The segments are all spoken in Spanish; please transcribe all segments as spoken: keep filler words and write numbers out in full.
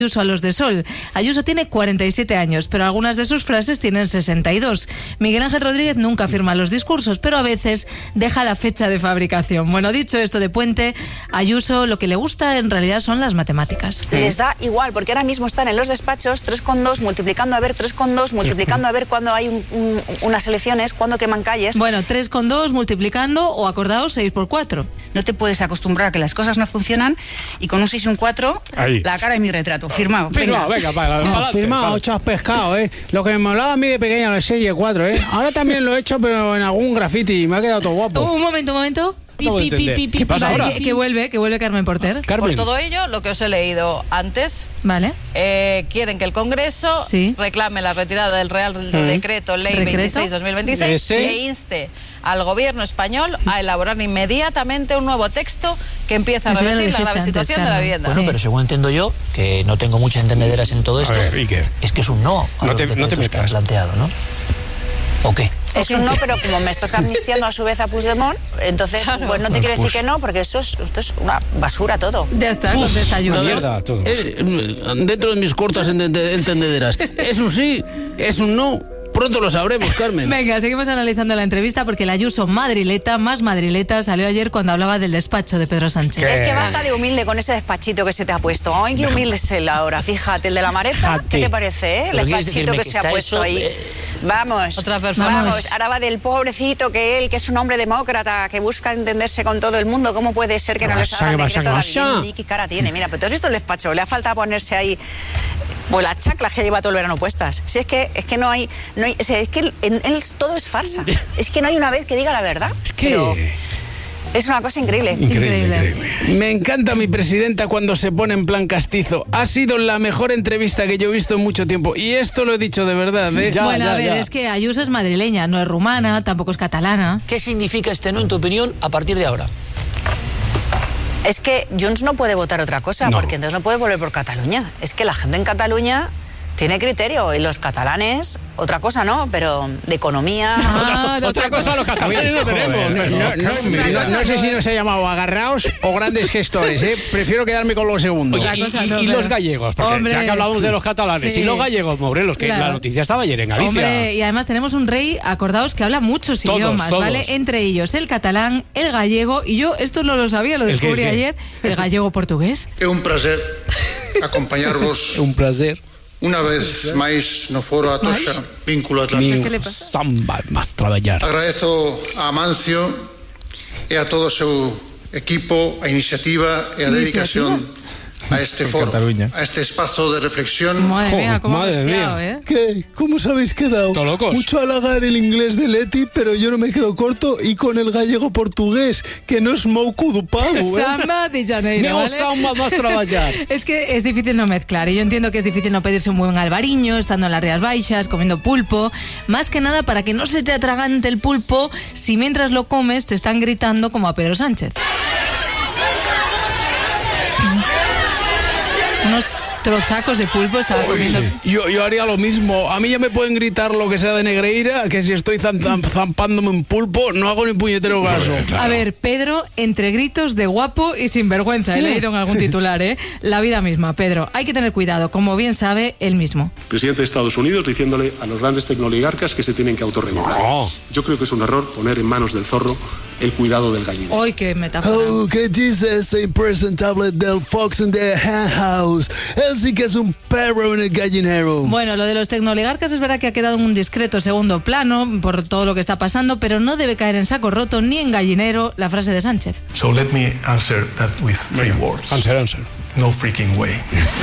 Ayuso a los de Sol. Ayuso tiene cuarenta y siete años, pero algunas de sus frases tienen sesenta y dos. Miguel Ángel Rodríguez nunca firma los discursos, pero a veces deja la fecha de fabricación. Bueno, dicho esto de Puente, Ayuso lo que le gusta en realidad son las matemáticas. Les da igual, porque ahora mismo están en los despachos tres con dos, multiplicando a ver tres con dos, multiplicando a ver cuando hay un, un, unas elecciones, cuando queman calles. Bueno, tres con dos, multiplicando o acordaos seis por cuatro. No te puedes acostumbrar a que las cosas no funcionan y con un seis y un cuatro, ahí. La cara de mi retrato. Firmado. Firmado, venga, venga, venga. No, firmado, ocho has pescado, ¿eh? Lo que me molaba a mí de pequeña, los seis y el cuatro, ¿eh? Ahora también lo he hecho, pero en algún graffiti y me ha quedado todo guapo. Uh, un momento, un momento. Pi, pi, pi, pi, ¿Qué pasa vale, ahora? Que, que vuelve, que vuelve Carmen Porter. Carmen. Por todo ello, lo que os he leído antes, vale. eh, quieren que el Congreso sí. reclame la retirada del Real mm. Decreto Ley veintiséis barra dos mil veintiséis e inste al gobierno español a elaborar inmediatamente un nuevo texto que empiece a revertir la grave situación antes, de la vivienda. Bueno, sí. pero según entiendo yo, que no tengo muchas entendederas en todo esto, a ver, ¿y qué? Es que es un no a no te, los no te metas. que han planteado, ¿no? ¿O qué? Es un no, pero como me estás amnistiando a su vez a Puigdemont, entonces claro. pues no te quiero decir que no, porque eso es, esto es una basura todo. Ya está, contesta Ayuso. Mierda, todo. Eh, dentro de mis cortas entendederas, es un sí, es un no. Pronto lo sabremos, Carmen. Venga, seguimos analizando la entrevista porque la Ayuso madrileta, más madrileta, salió ayer cuando hablaba del despacho de Pedro Sánchez. ¿Qué? Es que basta de humilde con ese despachito que se te ha puesto. Ay, qué humilde es él ahora. Fíjate, el de la Mareza, ¿qué te parece, eh? El despachito que, que se ha puesto eso, ahí. Eh... Vamos, otra persona. Vamos, ahora va del pobrecito que él, que es un hombre demócrata, que busca entenderse con todo el mundo. ¿Cómo puede ser que no le salga el decreto de la vivienda? ¿Y qué cara tiene? Mira, pero tú has visto el despacho, le ha faltado ponerse ahí pues las chaclas que lleva todo el verano puestas. Si es que es que no hay, no hay o sea, es que él, él, todo es farsa. Es que no hay una vez que diga la verdad. Es que pero es una cosa increíble. Increíble, increíble. increíble. Me encanta mi presidenta cuando se pone en plan castizo. Ha sido la mejor entrevista que yo he visto en mucho tiempo. Y esto lo he dicho de verdad, ¿eh? Ya, bueno, ya, a ver, ya. es que Ayuso es madrileña, no es rumana, tampoco es catalana. ¿Qué significa este no, en tu opinión, a partir de ahora? Es que Junts no puede votar otra cosa, no. porque entonces no puede volver por Cataluña. Es que la gente en Cataluña tiene criterio y los catalanes, otra cosa no, pero de economía... Ah, otra, otra cosa los catalanes no tenemos. No, no, no, no, no sé si nos ha llamado agarraos o grandes gestores, ¿eh? Prefiero quedarme con los segundos. Oye, y, y, no, y los gallegos, porque hombre, ya que hablamos de los catalanes, sí. y los gallegos, Morelos, que claro. la noticia estaba ayer en Galicia. Hombre, y además tenemos un rey, acordaos, que habla muchos todos, idiomas, todos. ¿vale? Entre ellos el catalán, el gallego, y yo esto no lo sabía, lo descubrí ayer, el gallego portugués. É un prazer acompañarvos. Un prazer. Una vez máis no foro Atocha, vínculo Atlántico. Samba, más traballar. Agradezo a Amancio e a todo o seu equipo a iniciativa e a dedicación a este foro, a este espacio de reflexión. Madre mía, cómo Madre mía. ¿eh? ¿Qué? ¿Cómo os habéis quedado? ¿Todo locos? Mucho halagar el inglés de Leti, pero yo no me quedo corto, y con el gallego portugués, que no es mouco do pago, ¿eh? Samba de Janeiro, ¿vale? Samba más traballar. Es que es difícil no mezclar, y yo entiendo que es difícil no pedirse un buen albariño, estando en las Rías Baixas, comiendo pulpo, más que nada para que no se te atragante el pulpo si mientras lo comes te están gritando como a Pedro Sánchez. Unos trozacos de pulpo estaba comiendo. Uy, sí. yo, yo haría lo mismo. A mí ya me pueden gritar lo que sea de Negreira, que si estoy zam, zam, zampándome un pulpo, no hago ni puñetero caso. Claro. A ver, Pedro, entre gritos de guapo y sinvergüenza, he leído en algún titular, ¿eh? La vida misma, Pedro. Hay que tener cuidado, como bien sabe él mismo. Presidente de Estados Unidos diciéndole a los grandes tecnoligarcas que se tienen que autorregular. No. Yo creo que es un error poner en manos del zorro el cuidado del gallino. ¡Ay, qué metáfora! Oh, ¿qué dice ese impresentable del Fox in the Hen House? Él sí que es un perro en el gallinero. Bueno, lo de los tecnoligarcas es verdad que ha quedado en un discreto segundo plano por todo lo que está pasando, pero no debe caer en saco roto ni en gallinero la frase de Sánchez. So let me answer that with three words. Answer, answer. No freaking way.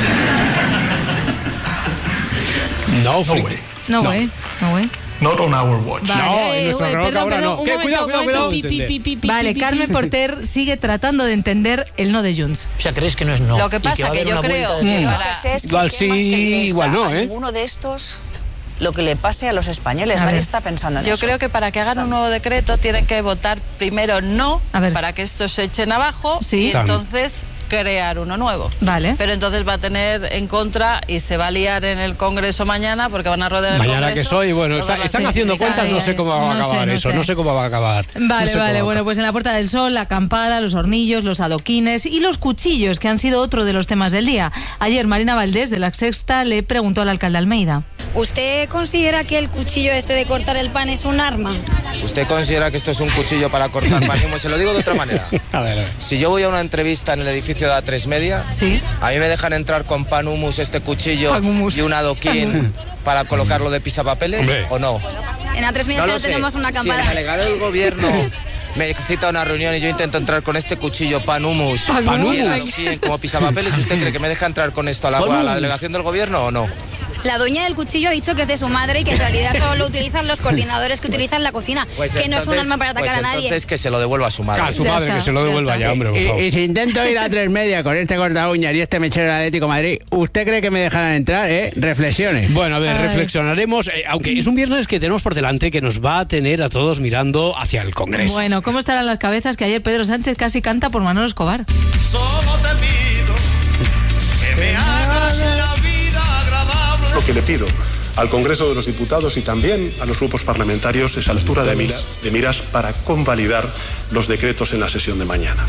No, no way. No way. No way. Not on our watch. Vale. No, en nuestro reloj ahora no. ¿Qué? Cuidado, cuidado, cuidado. Vale, Carmen Porter sigue tratando de entender el no de Junts. O sea, ¿crees que no es no? Lo que pasa que, que yo creo que lo que sé es que igual sí, igual no, ¿eh? Ninguno de estos lo que le pase a los españoles, nadie está pensando en yo eso. Yo creo que para que hagan un nuevo decreto tienen que votar primero no, para que estos se echen abajo, ¿sí? Y entonces crear uno nuevo. Vale. Pero entonces va a tener en contra y se va a liar en el Congreso mañana porque van a rodear el mañana Congreso. que soy, bueno, está, están sí, haciendo sí, cuentas, ahí, no sé cómo va a acabar no sé, no eso, sé. no sé cómo va a acabar. Vale, no sé vale, bueno, pues en la Puerta del Sol, la acampada, los hornillos, los adoquines y los cuchillos, que han sido otro de los temas del día. Ayer Marina Valdés, de La Sexta, le preguntó al alcalde Almeida. ¿Usted considera que el cuchillo este de cortar el pan es un arma? ¿Usted considera que esto es un cuchillo para cortar pan? Como se lo digo de otra manera. A ver, a ver. Si yo voy a una entrevista en el edificio de A tres Media, ¿sí? A mí me dejan entrar con pan humus, este cuchillo y un adoquín para colocarlo de pisapapeles, ¿hombre? ¿O no? En A tres Media no, no tenemos una acampada. Si el delegado del gobierno me cita a una reunión y yo intento entrar con este cuchillo pan humus, pan humus como pisapapeles, ¿usted cree que me deja entrar con esto a la, a la delegación del gobierno o no? La dueña del cuchillo ha dicho que es de su madre y que en realidad solo lo utilizan los coordinadores que utilizan la cocina, pues que entonces, no es un arma para atacar pues a nadie. Entonces que se lo devuelva a su madre. A su madre, que se lo devuelva ya, ya hombre, por favor. Y, y si intento ir a tres Media con este corta uñas y este mechero del Atlético de Madrid, ¿usted cree que me dejarán entrar, eh? Reflexiones. Bueno, a ver, Ay. reflexionaremos, eh, aunque es un viernes que tenemos por delante que nos va a tener a todos mirando hacia el Congreso. Bueno, ¿cómo estarán las cabezas que ayer Pedro Sánchez casi canta por Manolo Escobar? Solo te pido que me hagas la vida agradable. Lo que le pido al Congreso de los Diputados y también a los grupos parlamentarios es altura de, mira, de miras para convalidar los decretos en la sesión de mañana.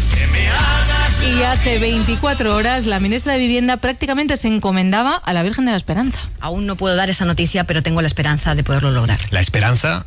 Y hace veinticuatro horas la ministra de Vivienda prácticamente se encomendaba a la Virgen de la Esperanza. Aún no puedo dar esa noticia, pero tengo la esperanza de poderlo lograr. ¿La esperanza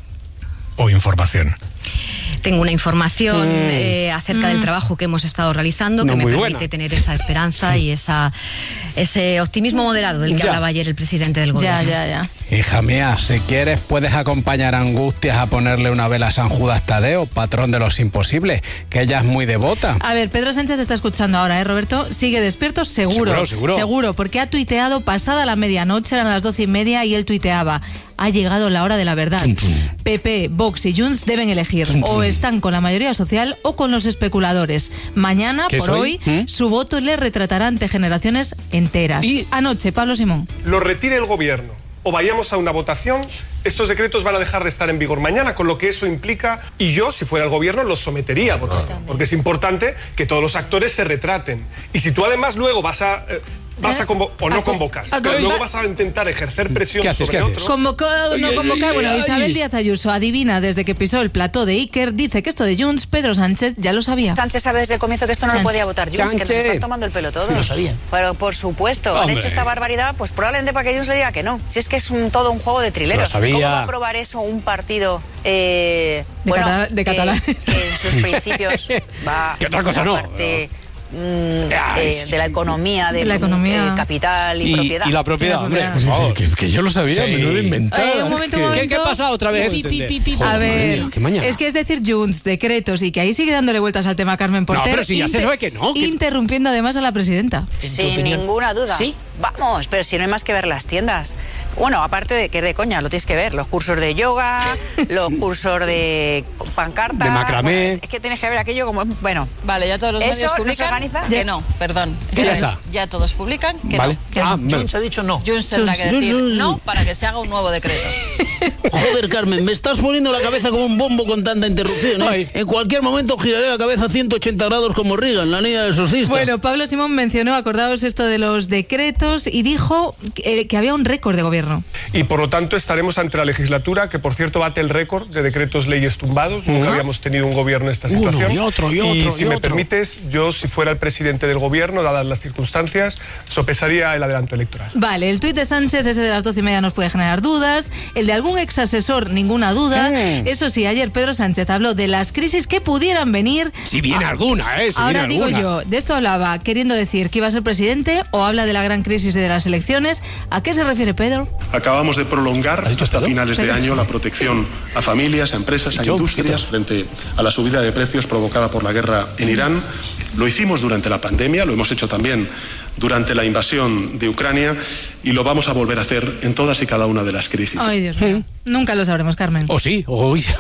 o información? Tengo una información mm. eh, acerca mm. del trabajo que hemos estado realizando no que me permite buena. tener esa esperanza y esa ese optimismo moderado del que ya. hablaba ayer el presidente del gobierno. Ya, ya, ya. Hija mía, si quieres puedes acompañar a Angustias a ponerle una vela a San Judas Tadeo, patrón de los imposibles, que ella es muy devota. A ver, Pedro Sánchez te está escuchando ahora, ¿eh, Roberto? Sigue despierto, seguro. Seguro, seguro. Seguro, porque ha tuiteado pasada la medianoche, eran las doce y media, y él tuiteaba: ha llegado la hora de la verdad. Tum, tum. P P, Vox y Junts deben elegir. Tum, tum. O están con la mayoría social o con los especuladores. Mañana, por soy? hoy, ¿Mm? su voto le retratará ante generaciones enteras. Y anoche, Pablo Simón. Lo retire el gobierno o vayamos a una votación, estos decretos van a dejar de estar en vigor mañana, con lo que eso implica, y yo, si fuera el gobierno, los sometería a votación, porque es importante que todos los actores se retraten. Y si tú además luego vas a... Eh, vas a convo o no convocas, pero luego vas a intentar ejercer presión haces, sobre otros. Convocar o no convocar, bueno, Isabel Díaz Ayuso adivina desde que pisó el plató de Iker, dice que esto de Junts, Pedro Sánchez ya lo sabía. Sánchez sabe desde el comienzo que esto no Sánchez. lo podía votar Junts, Sánchez. que nos están tomando el pelo todos. Sí, lo sabía. Pero por supuesto, Hombre. han hecho esta barbaridad, pues probablemente para que Junts le diga que no. Si es que es un, todo un juego de trileros. Lo sabía. ¿Cómo va a aprobar eso un partido eh, de, bueno, cata de catalanes? Que, que en sus principios va ¿Qué otra cosa no? Parte, Mm, eh, de la economía, del la economía. Eh, capital y, y propiedad. Y la propiedad, la hombre, propiedad. por favor. Que, que yo lo sabía, sí. menudo inventado. Eh, un momento, un momento. ¿Qué, ¿Qué pasa otra vez? Pi, pi, pi, pi, pi. A ver, mía, es que es decir Junts, decretos, y que ahí sigue dándole vueltas al tema Carmen Porter. No, pero si ya se sabe que no. Que... Interrumpiendo además a la presidenta. Sin ninguna duda. ¿Sí? Vamos, pero si no hay más que ver las tiendas. Bueno, aparte de que de coña, lo tienes que ver. Los cursos de yoga, los cursos de pancarta. De macramé. Bueno, es que tienes que ver aquello como... Bueno. Vale, ya todos los ¿Eso medios publican organiza? que no, perdón. Que ya está. Ya todos publican que vale. no. Que ah, no. Junts ha dicho no. Junts tendrá que decir no para que se haga un nuevo decreto. Joder, Carmen, me estás poniendo la cabeza como un bombo con tanta interrupción, ¿eh? Ay. En cualquier momento giraré la cabeza a ciento ochenta grados como Reagan, la niña del exorcista. Bueno, Pablo Simón mencionó, acordaos esto de los decretos, y dijo que, que había un récord de gobierno. Y por lo tanto estaremos ante la legislatura, que por cierto bate el récord de decretos leyes tumbados. Uh-huh. Nunca habíamos tenido un gobierno en esta situación. Uno y otro y otro. Y y si otro. me permites, yo si fuera el presidente del gobierno, dadas las circunstancias, sopesaría el adelanto electoral. Vale, el tuit de Sánchez, ese de las doce y media, nos puede generar dudas. El de algún ex asesor, ninguna duda. Mm. Eso sí, ayer Pedro Sánchez habló de las crisis que pudieran venir. Si viene ah, alguna, ¿eh? Si ahora viene digo alguna. yo, de esto hablaba queriendo decir que iba a ser presidente, o habla de la gran crisis de las elecciones. ¿A qué se refiere Pedro? Acabamos de prolongar hasta Pedro? finales de año la protección a familias, a empresas, a industrias frente a la subida de precios provocada por la guerra en Irán. Lo hicimos durante la pandemia, lo hemos hecho también durante la invasión de Ucrania y lo vamos a volver a hacer en todas y cada una de las crisis. Ay, Dios mío. Nunca lo sabremos, Carmen. O sí, o, o sí.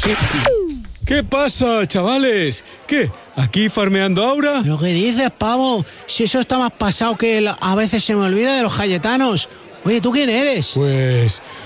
¿Qué pasa, chavales? ¿Qué? ¿Aquí farmeando Aura? ¿Lo que dices, pavo? Si eso está más pasado que el, a veces se me olvida de los cayetanos. Oye, ¿tú quién eres? Pues...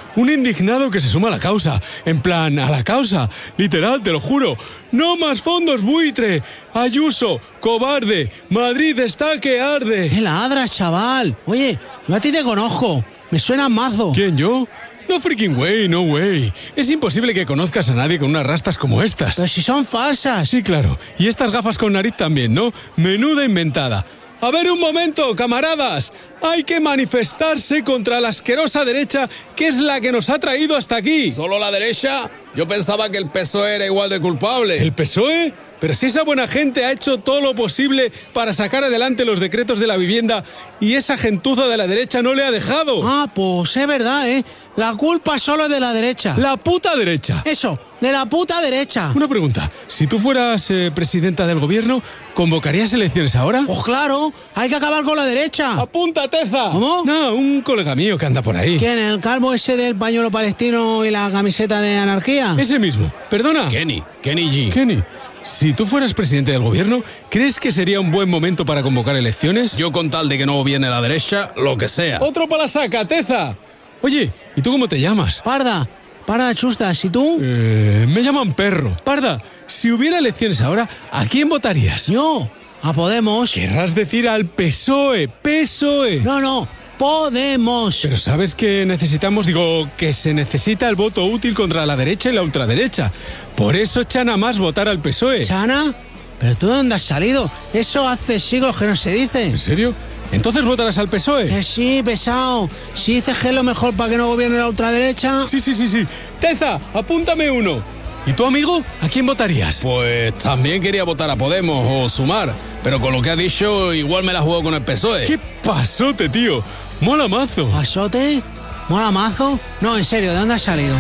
Un indignado que se suma a la causa. En plan, a la causa. Literal, te lo juro. No más fondos buitre. Ayuso, cobarde. Madrid está que arde. ¡Qué ladras, chaval! Oye, yo a ti te conozco. Me suena mazo. ¿Quién, yo? No freaking way, no way. Es imposible que conozcas a nadie con unas rastas como estas. Pero si son falsas. Sí, claro. Y estas gafas con nariz también, ¿no? Menuda inventada. A ver, un momento, camaradas. Hay que manifestarse contra la asquerosa derecha, que es la que nos ha traído hasta aquí. ¿Solo la derecha? Yo pensaba que el P S O E era igual de culpable. ¿El P S O E? Pero si esa buena gente ha hecho todo lo posible para sacar adelante los decretos de la vivienda y esa gentuza de la derecha no le ha dejado. Ah, pues es verdad, ¿eh? La culpa solo es de la derecha. ¡La puta derecha! Eso, de la puta derecha. Una pregunta. Si tú fueras eh, presidenta del gobierno, ¿convocarías elecciones ahora? Pues claro, hay que acabar con la derecha. ¡Apunta, Teza! ¿Cómo? No, un colega mío que anda por ahí. ¿Quién? ¿El calvo ese del pañuelo palestino y la camiseta de anarquía? Ese mismo. Perdona. Kenny, Kenny G. Kenny. Si tú fueras presidente del gobierno, ¿crees que sería un buen momento para convocar elecciones? Yo con tal de que no gobierne la derecha, lo que sea. ¡Otro para la saca, Teza! Oye, ¿y tú cómo te llamas? Parda. Parda Chustas. ¿Y tú? Eh, me llaman Perro. Parda, si hubiera elecciones ahora, ¿a quién votarías? Yo. A Podemos. Querrás decir al P S O E. P S O E. No, no. Podemos. Pero sabes que necesitamos, digo, que se necesita el voto útil contra la derecha y la ultraderecha. Por eso chana más votar al P S O E. ¿Chana? ¿Pero tú de dónde has salido? Eso hace siglos que no se dice. ¿En serio? ¿Entonces votarás al P S O E? Eh, sí, pesado. Si dices que es lo mejor para que no gobierne la ultraderecha... Sí, sí, sí, sí. Teza, apúntame uno. ¿Y tu amigo? ¿A quién votarías? Pues también quería votar a Podemos o Sumar, pero con lo que ha dicho igual me la juego con el P S O E. ¡Qué pasote, tío! ¡Mola mazo! ¿Pasote? ¿Mola mazo? No, en serio, ¿de dónde has salido?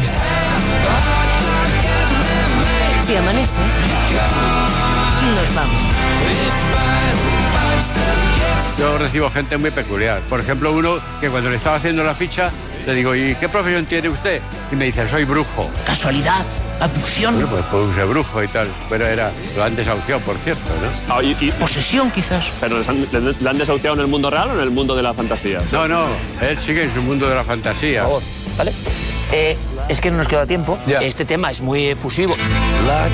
Si amanece, nos vamos. Yo recibo gente muy peculiar. Por ejemplo, uno que cuando le estaba haciendo la ficha, le digo, ¿y qué profesión tiene usted? Y me dice, soy brujo. ¿Casualidad? ¿Abducción? Bueno, pues puse brujo y tal. Pero era, lo han desahuciado, por cierto, ¿no? Ah, y, y, ¿Posesión, quizás? ¿Pero les han, le, le han desahuciado en el mundo real o en el mundo de la fantasía? No, no, él sigue en su mundo de la fantasía. Por favor, ¿vale? Eh, es que no nos queda tiempo. Ya. Este tema es muy efusivo. La